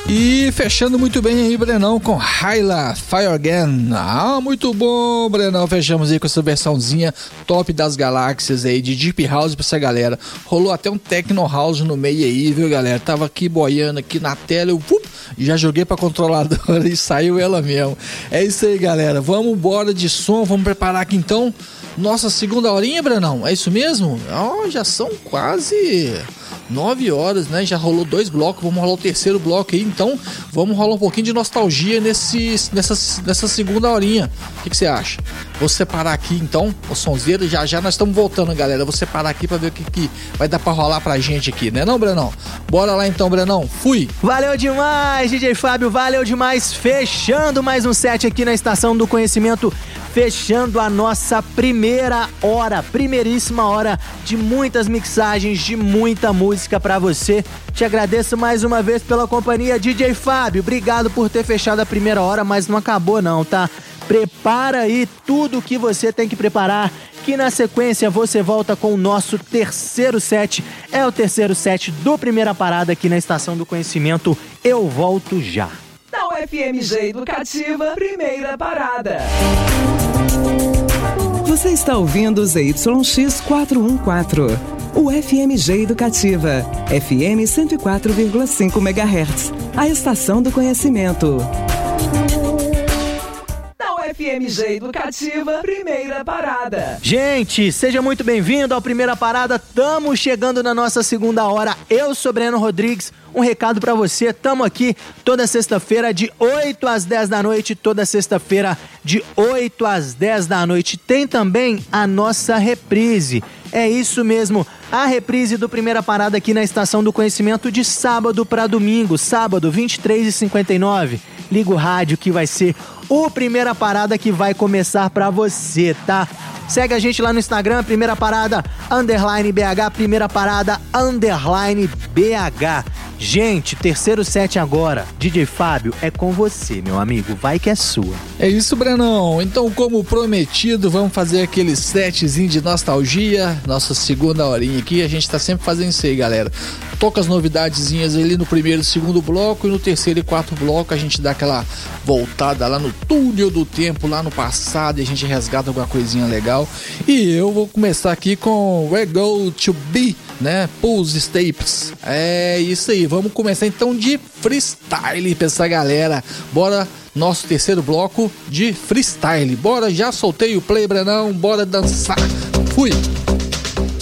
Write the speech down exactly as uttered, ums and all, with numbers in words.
E fechando muito bem aí, Brenão, com Hyla, Fire Again. Ah, muito bom, Brenão. Fechamos aí com essa versãozinha top das galáxias aí, de Deep House pra essa galera. Rolou até um Techno House no meio aí, viu, galera? Tava aqui boiando aqui na tela, eu up, já joguei pra controladora e saiu ela mesmo. É isso aí, galera. Vamos embora de som, vamos preparar aqui então nossa segunda horinha, Brenão. É isso mesmo? Oh, já são quase nove horas, né? Já rolou dois blocos, vamos rolar o terceiro bloco aí, então vamos rolar um pouquinho de nostalgia nesse, nessa, nessa segunda horinha. O que, que você acha? Vou separar aqui então o sonzeiro, já já nós estamos voltando, galera. Vou separar aqui pra ver o que, que vai dar pra rolar pra gente aqui, né não, Brenão? Bora lá então, Brenão. Fui! Valeu demais, D J Fábio, valeu demais. Fechando mais um set aqui na Estação do Conhecimento, fechando a nossa primeira hora, primeiríssima hora de muitas mixagens, de muita música pra você. Te agradeço mais uma vez pela companhia, D J Fábio. Obrigado por ter fechado a primeira hora, mas não acabou não, tá? Prepara aí tudo o que você tem que preparar, que na sequência você volta com o nosso terceiro set. É o terceiro set do Primeira Parada aqui na Estação do Conhecimento. Eu volto já. Da U F M G Educativa, Primeira Parada. Você está ouvindo o Z Y X quatrocentos e quatorze. U F M G Educativa, F M cento e quatro vírgula cinco megahertz. A Estação do Conhecimento. F M G Educativa, Primeira Parada. Gente, seja muito bem-vindo ao Primeira Parada. Tamo chegando na nossa segunda hora. Eu sou Breno Rodrigues. Um recado pra você, tamo aqui toda sexta-feira de oito às dez da noite, toda sexta-feira de oito às dez da noite. Tem também a nossa reprise. É isso mesmo, a reprise do Primeira Parada aqui na Estação do Conhecimento de sábado pra domingo, sábado vinte e três e cinquenta e nove. Liga o rádio que vai ser o Primeira Parada que vai começar pra você, tá? Segue a gente lá no Instagram, Primeira Parada, underline B H, Primeira Parada, underline B H. Gente, terceiro set agora. D J Fábio, é com você, meu amigo. Vai que é sua. É isso, Brenão. Então, como prometido, vamos fazer aquele setzinho de nostalgia. Nossa segunda horinha aqui. A gente tá sempre fazendo isso aí, galera. Toca as novidadezinhas ali no primeiro e segundo bloco. E no terceiro e quarto bloco a gente dá aquela voltada lá no túnel do tempo, lá no passado. E a gente resgata alguma coisinha legal. E eu vou começar aqui com Where Go To Be, né? Pulse Staples. É isso aí. Vamos começar então de freestyle pra essa galera. Bora, nosso terceiro bloco de freestyle. Bora, já soltei o play, Brenão. Bora dançar. Fui!